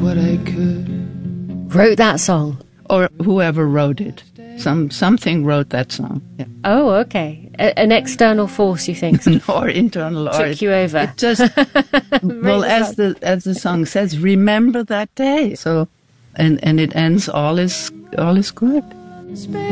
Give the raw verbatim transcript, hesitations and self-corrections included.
what I could. Wrote that song? Or whoever wrote it. Some Something wrote that song. Yeah. Oh, okay. A- an external force, you think? Or internal. Took or it, you over. It just, well, as the as the song says, remember that day. So, and, and it ends, all is, all is good.